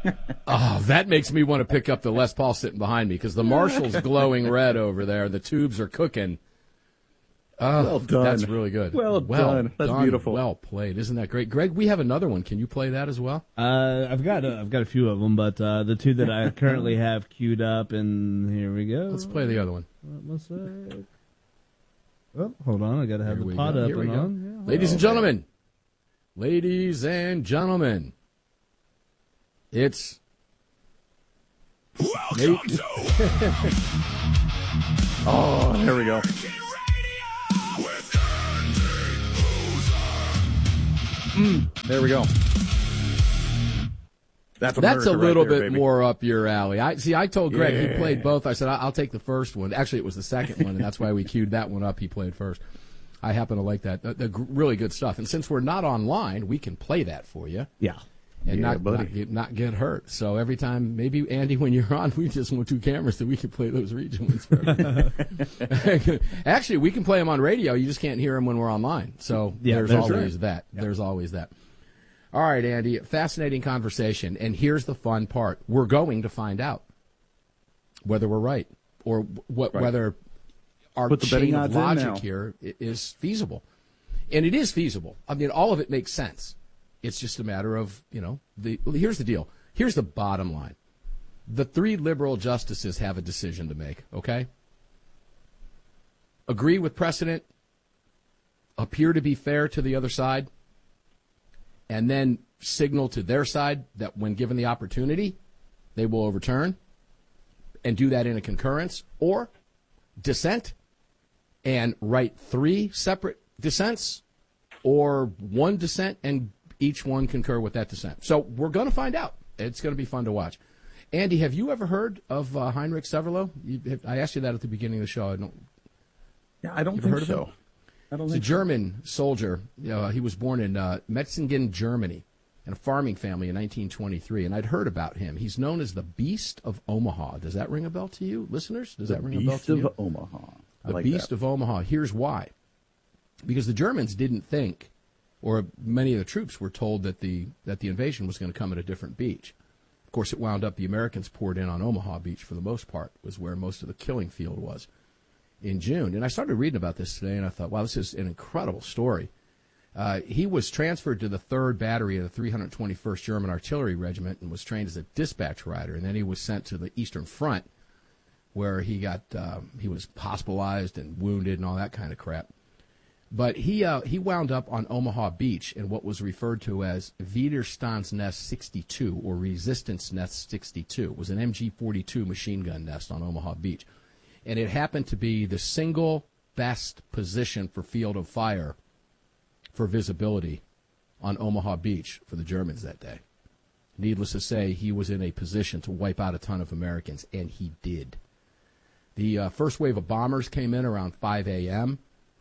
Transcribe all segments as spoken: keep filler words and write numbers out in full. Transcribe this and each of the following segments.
Oh, that makes me want to pick up the Les Paul sitting behind me because the Marshall's glowing red over there. The tubes are cooking. Oh, well done. That's really good. Well, well done. That's done. beautiful. Well played. Isn't that great? Greg, we have another one. Can you play that as well? Uh, I've got a, I've got a few of them, but uh, the two that I currently have queued up, and here we go. Let's play the other one. One sec. Oh, hold on. I got to have Here the we pot go. up Here we and go. on. Yeah. Ladies Oh, and gentlemen. Ladies and gentlemen. It's... Welcome Nate. to Oh, there we go. Mm, there we go. That's, That's a America little right there, bit baby. more up your alley. I see. I told Greg Yeah. he played both. I said I- I'll take the first one. Actually, it was the second one, and that's why we queued that one up. He played first. I happen to like that. The, the gr- really good stuff. And since we're not online, we can play that for you. Yeah. And Yeah, not, buddy. not, get, not get hurt. So every time, maybe, Andy, when you're on, we just want two cameras so we can play those region ones. For Actually, we can play them on radio. You just can't hear them when we're online. So Yeah, there's that's always right. that. There's always that. All right, Andy, fascinating conversation. And here's the fun part. We're going to find out whether we're right or what, Right. whether our Put the betting chain of odds in logic now. here i- is feasible. And it is feasible. I mean, all of it makes sense. It's just a matter of, you know, the here's the deal. Here's the bottom line. The three liberal justices have a decision to make, okay? Agree with precedent, appear to be fair to the other side, and then signal to their side that when given the opportunity, they will overturn and do that in a concurrence, or dissent and write three separate dissents, or one dissent and each one concur with that dissent. So we're going to find out. It's going to be fun to watch. Andy, have you ever heard of uh, Heinrich Severlo? You, I asked you that at the beginning of the show. I don't. Yeah, I don't You've think heard of so. him? I don't He's a think so. German soldier. Uh, he was born in uh, Metzingen, Germany, in a farming family in nineteen twenty-three, and I'd heard about him. He's known as the Beast of Omaha. Does that ring a bell to you, listeners? Does The that ring a bell Beast to of you? Omaha. I The like Beast that. of Omaha. Here's why. Because the Germans didn't think, or many of the troops were told that the that the invasion was going to come at a different beach. Of course, it wound up the Americans poured in on Omaha Beach for the most part, was where most of the killing field was in June. And I started reading about this today, and I thought, wow, this is an incredible story. Uh, he was transferred to the third Battery of the three hundred twenty-first German Artillery Regiment and was trained as a dispatch rider. And then he was sent to the Eastern Front, where he got um, he was hospitalized and wounded and all that kind of crap. But he uh, he wound up on Omaha Beach in what was referred to as Widerstandsnest sixty-two, or Resistance Nest sixty-two. It was an M G forty-two machine gun nest on Omaha Beach. And it happened to be the single best position for field of fire for visibility on Omaha Beach for the Germans that day. Needless to say, he was in a position to wipe out a ton of Americans, and he did. The uh, first wave of bombers came in around five a.m.,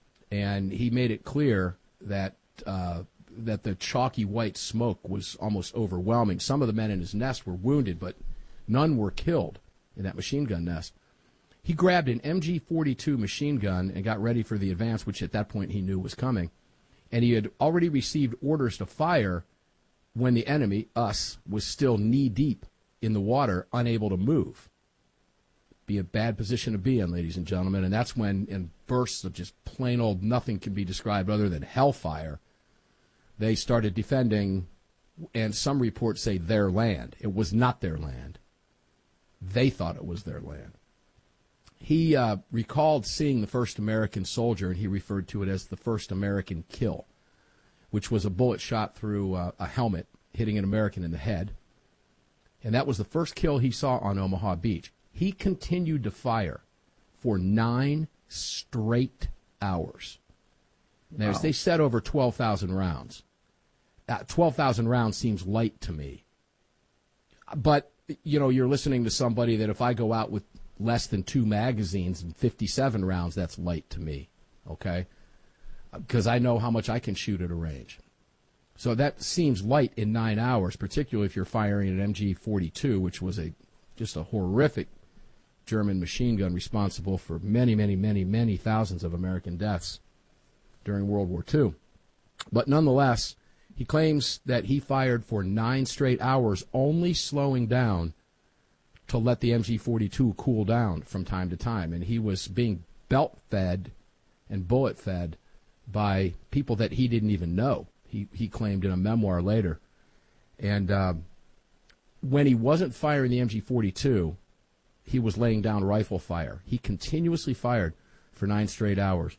and he made it clear that uh, that the chalky white smoke was almost overwhelming. Some of the men in his nest were wounded, but none were killed in that machine gun nest. He grabbed an M G forty-two machine gun and got ready for the advance, which at that point he knew was coming. And he had already received orders to fire when the enemy, us, was still knee-deep in the water, unable to move. Be a bad position to be in, ladies and gentlemen. And that's when, in bursts of just plain old nothing can be described other than hellfire, they started defending, and some reports say their land. It was not their land. They thought it was their land. He uh, recalled seeing the first American soldier, and he referred to it as the first American kill, which was a bullet shot through uh, a helmet, hitting an American in the head. And that was the first kill he saw on Omaha Beach. He continued to fire for nine straight hours. Now, Wow. they said over twelve thousand rounds. Uh, twelve thousand rounds seems light to me. But, you know, you're listening to somebody that if I go out with less than two magazines and fifty-seven rounds, that's light to me, okay? Because I know how much I can shoot at a range. So that seems light in nine hours, particularly if you're firing an M G forty-two, which was a just a horrific German machine gun responsible for many, many, many, many thousands of American deaths during World War Two. But nonetheless, He claims that he fired for nine straight hours, only slowing down to let the M G forty-two cool down from time to time. And he was being belt-fed and bullet-fed by people that he didn't even know, he, he claimed in a memoir later. And uh, when he wasn't firing the M G forty-two, he was laying down rifle fire. He continuously fired for nine straight hours.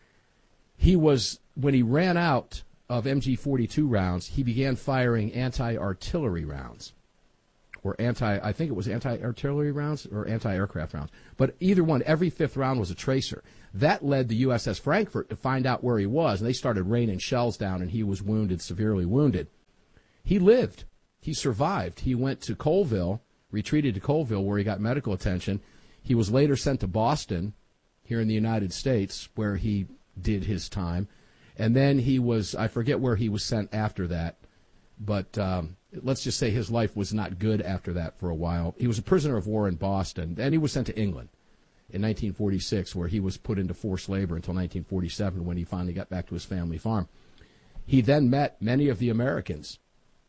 He was, when he ran out of M G forty-two rounds, he began firing anti-artillery rounds. Or anti, I think it was anti-artillery rounds or anti-aircraft rounds. But either one, every fifth round was a tracer. That led the U S S Frankfurt to find out where he was, and they started raining shells down, and he was wounded, severely wounded. He lived. He survived. He went to Colville, retreated to Colville, where he got medical attention. He was later sent to Boston, here in the United States, where he did his time. And then he was, I forget where he was sent after that, but um, let's just say his life was not good after that for a while. He was a prisoner of war in Boston. Then he was sent to England in nineteen forty-six, where he was put into forced labor until nineteen forty-seven, when he finally got back to his family farm. He then met many of the Americans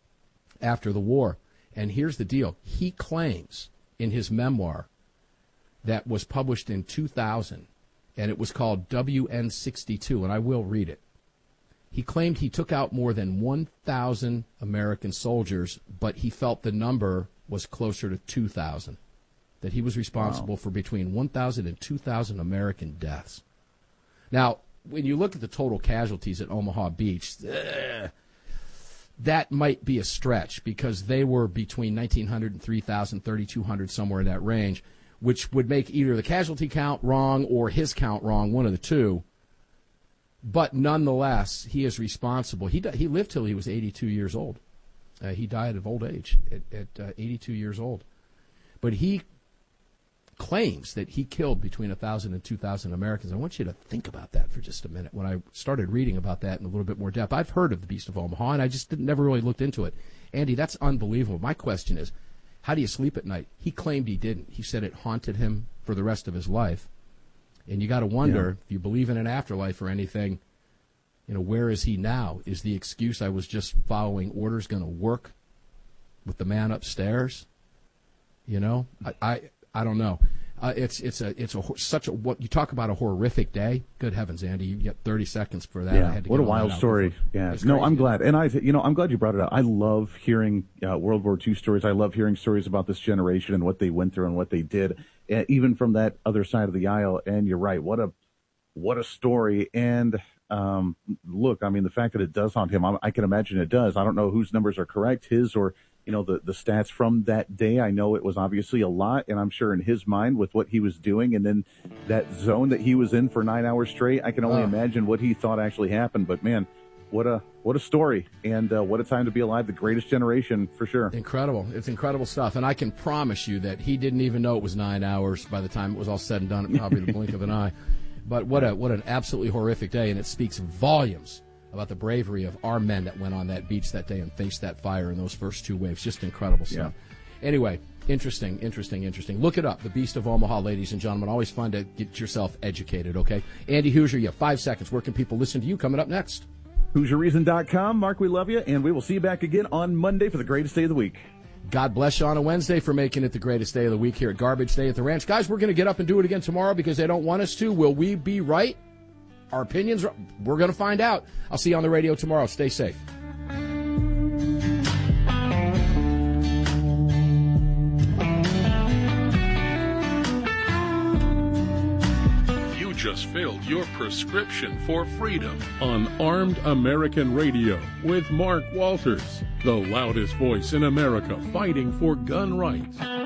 after the war. And here's the deal. He claims in his memoir that was published in two thousand, and it was called W N sixty-two, and I will read it. He claimed he took out more than one thousand American soldiers, but he felt the number was closer to two thousand, that he was responsible wow. for between one thousand and two thousand American deaths. Now, when you look at the total casualties at Omaha Beach, ugh, that might be a stretch, because they were between nineteen hundred and three thousand, thirty-two hundred, somewhere in that range, which would make either the casualty count wrong or his count wrong, one of the two. But nonetheless, he is responsible. He he lived till he was eighty-two years old. Uh, he died of old age at, at uh, eighty-two years old. But he claims that he killed between one thousand and two thousand Americans. I want you to think about that for just a minute. When I started reading about that in a little bit more depth, I've heard of the Beast of Omaha, and I just didn't, never really looked into it. Andy, that's unbelievable. My question is, how do you sleep at night? He claimed he didn't. He said it haunted him for the rest of his life. And you got to wonder, yeah. if you believe in an afterlife or anything, you know, where is he now? Is the excuse I was just following orders going to work with the man upstairs? You know, I I, I don't know. Uh, it's it's a it's a such a what you talk about a horrific day. Good heavens, Andy, you get thirty seconds for that. Yeah, I had to what get a wild story. Yeah, no, crazy. I'm glad, and I you know I'm glad you brought it up. I love hearing uh, World War Two stories. I love hearing stories about this generation and what they went through and what they did, uh, even from that other side of the aisle. And you're right, what a what a story. And um, look, I mean, the fact that it does haunt him, I, I can imagine it does. I don't know whose numbers are correct, his or. You know, the, the stats from that day. I know it was obviously a lot, and I'm sure in his mind with what he was doing and then that zone that he was in for nine hours straight, I can only oh. imagine what he thought actually happened. But, man, what a what a story, and uh, what a time to be alive. The greatest generation, for sure. Incredible. It's incredible stuff, and I can promise you that he didn't even know it was nine hours by the time it was all said and done, at probably the blink of an eye. But what a what an absolutely horrific day, and it speaks volumes about the bravery of our men that went on that beach that day and faced that fire in those first two waves. Just incredible stuff. Yeah. Anyway, interesting, interesting, interesting. Look it up, The Beast of Omaha, ladies and gentlemen. Always fun to get yourself educated, okay? Andy Hoosier, you have five seconds. Where can people listen to you coming up next? Hoosier Reason dot com. Mark, we love you, and we will see you back again on Monday for the greatest day of the week. God bless you on a Wednesday for making it the greatest day of the week here at Garbage Day at the Ranch. Guys, we're going to get up and do it again tomorrow because they don't want us to. Will we be right? Our opinions, we're going to find out. I'll see you on the radio tomorrow. Stay safe. You just filled your prescription for freedom on Armed American Radio with Mark Walters, the loudest voice in America fighting for gun rights.